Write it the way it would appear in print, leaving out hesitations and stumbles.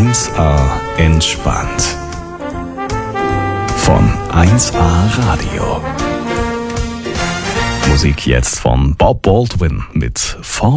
1A entspannt. Von 1A Radio. Musik jetzt von Bob Baldwin mit